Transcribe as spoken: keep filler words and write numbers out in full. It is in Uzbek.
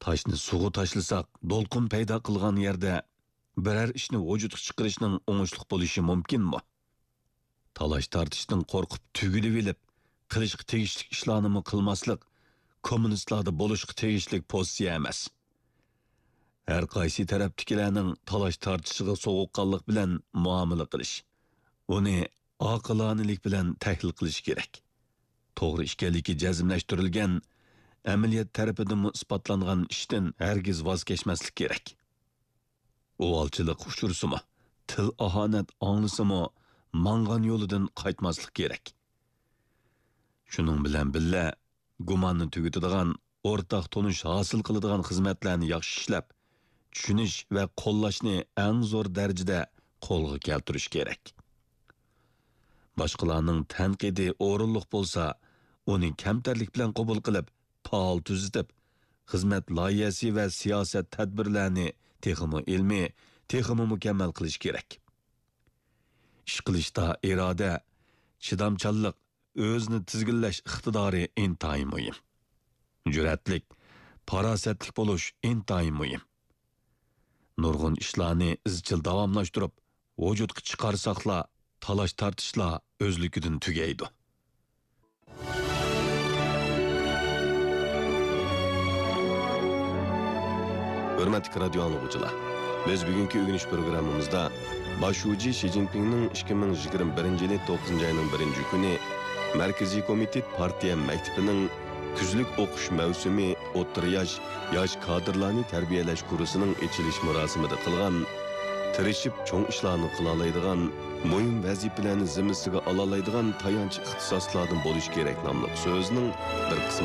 Taşni suğa tashlasak, dolqin paydo qilgan yerda biror ishni vujudga chiqarishning o'ngishli bo'lishi mumkinmi? Talash tortishdan qo'rqib tugilib elib, qilishga tegishli ishlarni qilmaslik kommunistlarda bo'lishga tegishli pozitsiya emas. Har qaysi tarafdagilarning talash tortishiga sovuqqonlik bilan muomala qilish, uni oqilonalik bilan tahlil qilish kerak. To'g'ri ekanligi jazmlashtirilgan amaliyot tarafidan isbotlangan ishdan hargiz voz kechmaslik kerak. O'valchilik uchursimi, til ahonat anglisimi, mangan yo'lidan qaytmaslik kerak. Shuning bilan billa gumonni tugitadigan, o'rtaq tonish hosil qiladigan xizmatlarni yaxshi ishlab, tushunish va qo'llashni eng zo'r darajada qo'lga keltirish kerak. Boshqalarning tanqidi o'rinliq bo'lsa, uni kamtarlik bilan qabul qilib, faol tuzitib, xizmat loyihasi va siyosat tadbirlarini texmi ilmiy, texmi mukammal qilish kerak. Ish qilishda iroda, chidamchanlik, o'zni tizginlash iqtidori intayin muhim. Jur'atlik, farosatlik bo'lish intayin muhim. Nurg'un ishlarni izchil davomlashtirib, vujudga chiqarsaqla, talash tortishlar o'zligidan tugaydi. Hürmetli radyo anlıqçılar, biz bugünkü ögünüş programımızda Başuci Xi Jinping'nin iki ming yigirma birinchi yili to'qqizinchi ayning birinchi kuni Merkezi Komitet Partiya Maktabining kuzlik o'qish mavsumi o'rta yosh yosh kadrlarni tarbiyalash kursining ochilish marosimida qilgan, tirishib cho'ng ishlarni qila oladigan, muhim vazifalarni zimmasiga ola oladigan tayanch ixtisoslardan bo'lish kerak nomli so'zning bir qismi